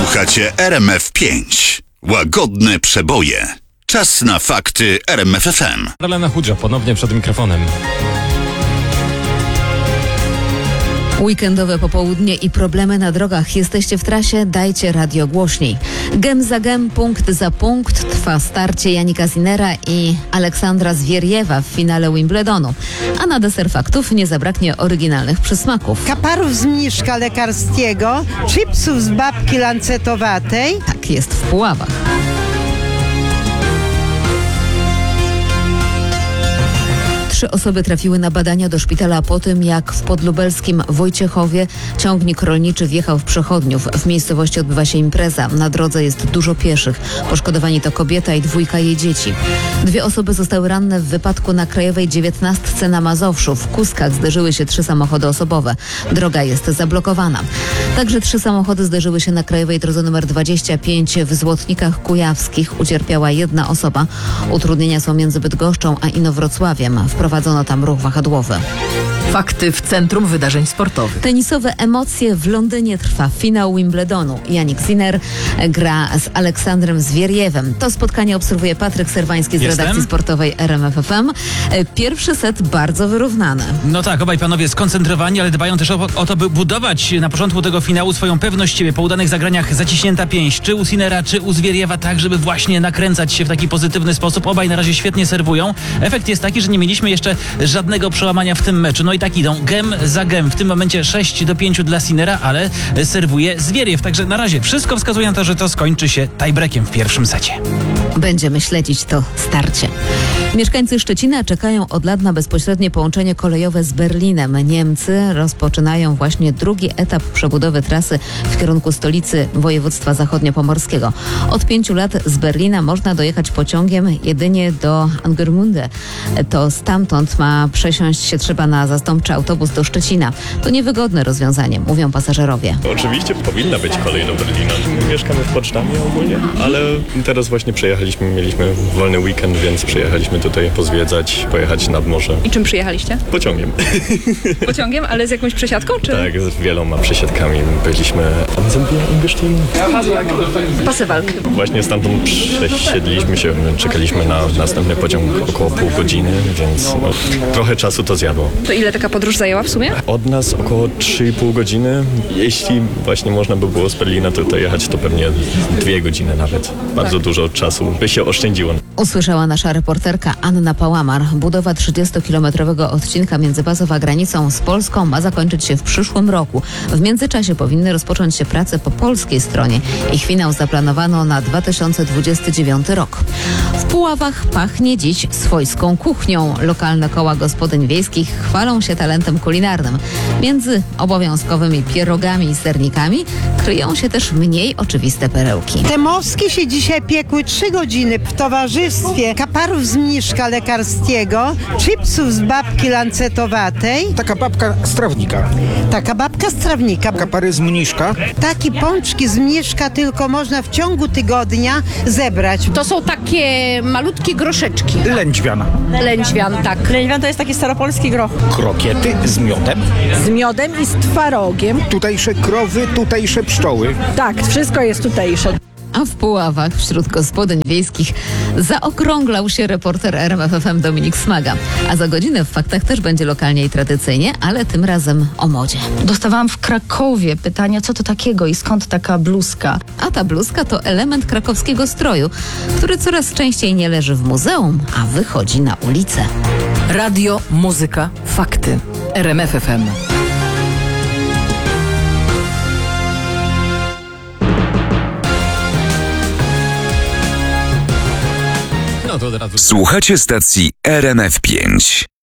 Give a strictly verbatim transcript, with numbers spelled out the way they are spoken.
Słuchacie R M F pięć. Łagodne przeboje. Czas na fakty R M F F M. Elena Chudzio ponownie przed mikrofonem. Weekendowe popołudnie i problemy na drogach. Jesteście w trasie? Dajcie radio głośniej. Gem za gem, punkt za punkt trwa starcie Janika Sinnera i Aleksandra Zwieriewa w finale Wimbledonu. A na deser faktów nie zabraknie oryginalnych przysmaków. Kaparów z mniszka lekarskiego, chipsów z babki lancetowatej. Tak jest w Puławach. Trzy osoby trafiły na badania do szpitala po tym, jak w podlubelskim Wojciechowie ciągnik rolniczy wjechał w przechodniów. W miejscowości odbywa się impreza. Na drodze jest dużo pieszych. Poszkodowani to kobieta i dwójka jej dzieci. Dwie osoby zostały ranne w wypadku na Krajowej dziewiętnastce na Mazowszu. W Kuskach zderzyły się trzy samochody osobowe. Droga jest zablokowana. Także trzy samochody zderzyły się na Krajowej drodze nr dwadzieścia pięć w Złotnikach Kujawskich. Ucierpiała jedna osoba. Utrudnienia są między Bydgoszczą a Inowrocławiem. Wprowadzono tam ruch wahadłowy. Fakty w centrum wydarzeń sportowych. Tenisowe emocje. W Londynie trwa finał Wimbledonu. Janik Sinner gra z Aleksandrem Zwieriewem. To spotkanie obserwuje Patryk Serwański z Jestem. redakcji sportowej R M F F M. Pierwszy set bardzo wyrównany. No tak, obaj panowie skoncentrowani, ale dbają też o, o to, by budować na początku tego finału swoją pewność siebie. Po udanych zagraniach zaciśnięta pięść, czy u Sinnera, czy u Zwieriewa, tak żeby właśnie nakręcać się w taki pozytywny sposób. Obaj na razie świetnie serwują. Efekt jest taki, że nie mieliśmy jeszcze żadnego przełamania w tym meczu. No i tak idą gem za gem. W tym momencie sześć do pięciu dla Sinnera, ale serwuje Zwieriew. Także na razie wszystko wskazuje na to, że to skończy się tiebreakiem w pierwszym secie. Będziemy śledzić to starcie. Mieszkańcy Szczecina czekają od lat na bezpośrednie połączenie kolejowe z Berlinem. Niemcy rozpoczynają właśnie drugi etap przebudowy trasy w kierunku stolicy województwa zachodniopomorskiego. Od pięciu lat z Berlina można dojechać pociągiem jedynie do Angermunde. To stamtąd ma przesiąść się trzeba na zastępczy autobus do Szczecina. To niewygodne rozwiązanie, mówią pasażerowie. Oczywiście powinna być kolej do Berlina. Mieszkamy w Potsdamie ogólnie, ale teraz właśnie przejechaliśmy, mieliśmy wolny weekend, więc przejechaliśmy tutaj pozwiedzać, pojechać nad morze. I czym przyjechaliście? Pociągiem. Pociągiem, ale z jakąś przesiadką, czy? Tak, z wieloma przesiadkami. Byliśmy Pasewal. Właśnie stamtąd przesiedliśmy się, czekaliśmy na następny pociąg około pół godziny, więc no, trochę czasu to zjadło. To ile taka podróż zajęła w sumie? Od nas około trzy i pół godziny. Jeśli właśnie można by było z Berlina tutaj jechać, to pewnie dwie godziny nawet. Bardzo tak. dużo czasu by się oszczędziło. Usłyszała nasza reporterka Anna Pałamar. Budowa trzydziestokilometrowego odcinka między Bazą a granicą z Polską ma zakończyć się w przyszłym roku. W międzyczasie powinny rozpocząć się prace po polskiej stronie. Ich finał zaplanowano na dwa tysiące dwudziesty dziewiąty rok. W Puławach pachnie dziś swojską kuchnią. Lokalne koła gospodyń wiejskich chwalą się talentem kulinarnym. Między obowiązkowymi pierogami i sernikami kryją się też mniej oczywiste perełki. Te moski się dzisiaj piekły trzy godziny w towarzystwie kaparów z mniszka lekarskiego, chipsów z babki lancetowatej. Taka babka z trawnika. Taka babka z trawnika. Kapary z mniszka. Takie pączki z mniszka tylko można w ciągu tygodnia zebrać. To są takie malutkie groszeczki. Lędźwiana. Lędźwian, tak. Lędźwian to jest taki staropolski groch. Krokiety z miodem. Z miodem i z twarogiem. Tutejsze krowy, tutejsze pszczoły. Tak, wszystko jest tutejsze. A w Puławach wśród gospodyń wiejskich zaokrąglał się reporter R M F F M Dominik Smaga. A za godzinę w faktach też będzie lokalnie i tradycyjnie, ale tym razem o modzie. Dostawałam w Krakowie pytania, co to takiego i skąd taka bluzka. A ta bluzka to element krakowskiego stroju, który coraz częściej nie leży w muzeum, a wychodzi na ulicę. Radio, muzyka, fakty. R M F F M. No to od razu. Słuchacie stacji R M F pięć.